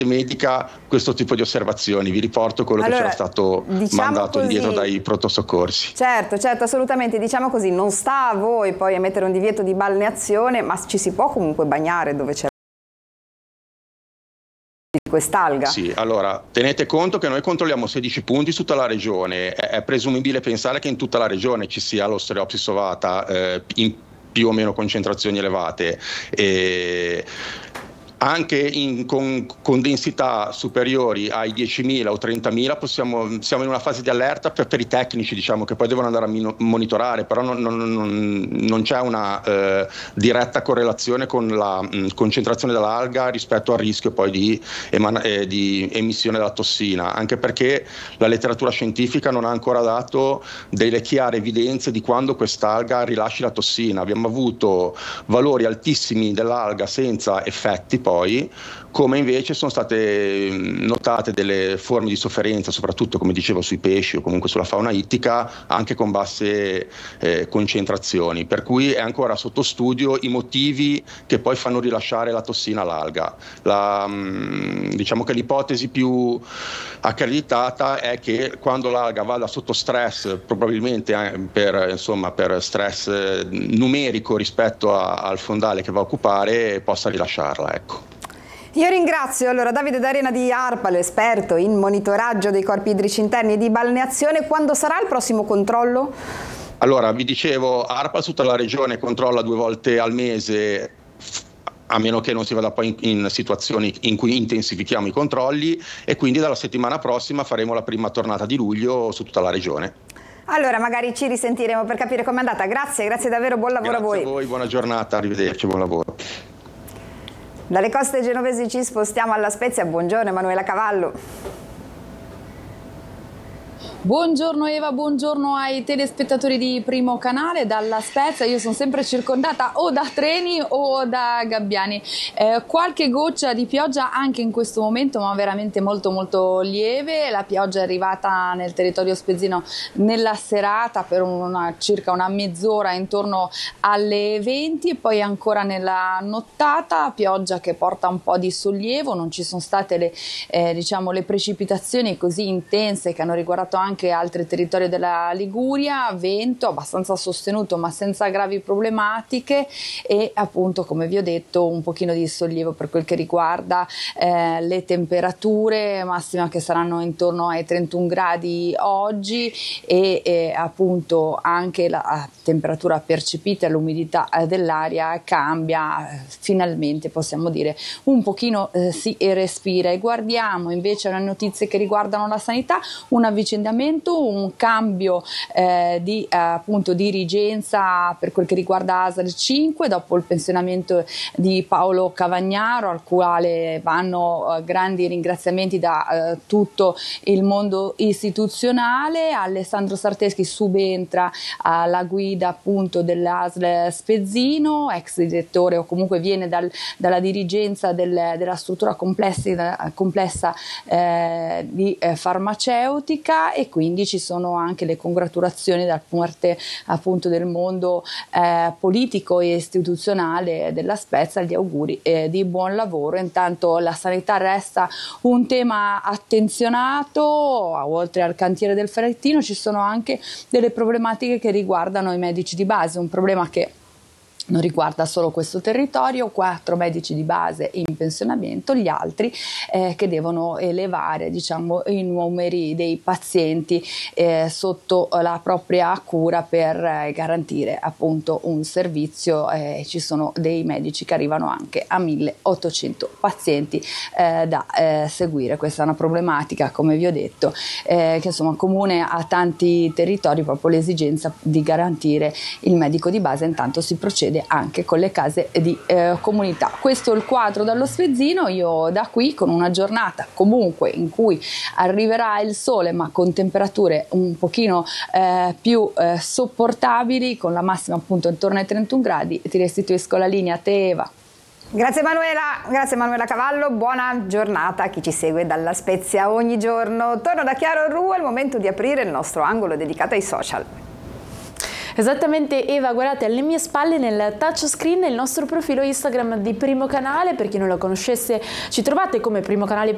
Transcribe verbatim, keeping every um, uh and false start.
medica questo tipo di osservazioni. Vi riporto quello allora, che c'era stato diciamo mandato così, indietro dai prontosoccorsi. Certo, certo, assolutamente. Diciamo così, non sta a voi poi emettere un divieto di balneazione, ma ci si può comunque bagnare dove c'è quest'alga. Sì, allora tenete conto che noi controlliamo sedici punti su tutta la regione. È, è presumibile pensare che in tutta la regione ci sia l'Ostereopsis ovata eh, in più o meno concentrazioni elevate. E anche in, con, con densità superiori ai diecimila o trentamila possiamo, siamo in una fase di allerta per, per i tecnici, diciamo, che poi devono andare a mino, monitorare, però non, non, non, non c'è una eh, diretta correlazione con la mh, concentrazione dell'alga rispetto al rischio poi di, emana, eh, di emissione della tossina, anche perché la letteratura scientifica non ha ancora dato delle chiare evidenze di quando quest'alga rilasci la tossina. Abbiamo avuto valori altissimi dell'alga senza effetti poi, come invece sono state notate delle forme di sofferenza, soprattutto come dicevo sui pesci o comunque sulla fauna ittica, anche con basse eh, concentrazioni, per cui è ancora sotto studio i motivi che poi fanno rilasciare la tossina all'alga. La, diciamo che l'ipotesi più accreditata è che quando l'alga vada sotto stress, probabilmente per, insomma, per stress numerico rispetto a, al fondale che va a occupare, possa rilasciarla, ecco. Io ringrazio allora Davide D'Arena di ARPA, l'esperto in monitoraggio dei corpi idrici interni e di balneazione. Quando sarà il prossimo controllo? Allora, vi dicevo, ARPA tutta la regione controlla due volte al mese, a meno che non si vada poi in, in situazioni in cui intensifichiamo i controlli, e quindi dalla settimana prossima faremo la prima tornata di luglio su tutta la regione. Allora magari ci risentiremo per capire com'è andata. Grazie, grazie davvero, buon lavoro grazie a voi. Grazie a voi, buona giornata, arrivederci, buon lavoro. Dalle coste genovesi ci spostiamo alla Spezia. Buongiorno Emanuela Cavallo. Buongiorno Eva, buongiorno ai telespettatori di Primo Canale. Dalla Spezia io sono sempre circondata o da treni o da gabbiani. Eh, qualche goccia di pioggia anche in questo momento, ma veramente molto molto lieve. La pioggia è arrivata nel territorio spezzino nella serata per una, circa una mezz'ora, intorno alle venti, e poi ancora nella nottata, pioggia che porta un po' di sollievo. Non ci sono state le, eh, diciamo, le precipitazioni così intense che hanno riguardato anche anche altri territori della Liguria, vento abbastanza sostenuto ma senza gravi problematiche, e appunto, come vi ho detto, un pochino di sollievo per quel che riguarda eh, le temperature, massima che saranno intorno ai trentuno gradi oggi, e eh, appunto anche la temperatura percepita, l'umidità dell'aria cambia, finalmente possiamo dire un pochino eh, si respira. E guardiamo invece le notizie che riguardano la sanità, un avvicendamento, un cambio eh, di eh, appunto dirigenza per quel che riguarda A S L cinque dopo il pensionamento di Paolo Cavagnaro, al quale vanno eh, grandi ringraziamenti da eh, tutto il mondo istituzionale. Alessandro Sarteschi subentra alla guida appunto dell'A S L Spezzino, ex direttore o comunque viene dal, dalla dirigenza del, della struttura complessa, complessa eh, di eh, farmaceutica, e quindi ci sono anche le congratulazioni da parte appunto del mondo eh, politico e istituzionale della Spezia, gli auguri eh, di buon lavoro. Intanto la sanità resta un tema attenzionato. Oltre al cantiere del Ferrettino ci sono anche delle problematiche che riguardano i medici di base, un problema che non riguarda solo questo territorio, quattro medici di base in pensionamento, gli altri eh, che devono elevare, diciamo, i numeri dei pazienti eh, sotto la propria cura per eh, garantire appunto un servizio. Eh, ci sono dei medici che arrivano anche a milleottocento pazienti eh, da eh, seguire. Questa è una problematica, come vi ho detto, eh, che insomma comune a tanti territori, proprio l'esigenza di garantire il medico di base. Intanto si procede anche con le case di eh, comunità. Questo è il quadro dallo Spezzino. Io da qui, con una giornata comunque in cui arriverà il sole ma con temperature un pochino eh, più eh, sopportabili, con la massima appunto intorno ai trentuno gradi, ti restituisco la linea a te, Eva. Grazie Emanuela, grazie Emanuela Cavallo, buona giornata a chi ci segue dalla Spezia ogni giorno. Torno da Chiaro Ru, è il momento di aprire il nostro angolo dedicato ai social. Esattamente Eva, guardate alle mie spalle nel touchscreen il nostro profilo Instagram di Primo Canale. Per chi non lo conoscesse, ci trovate come Primo Canale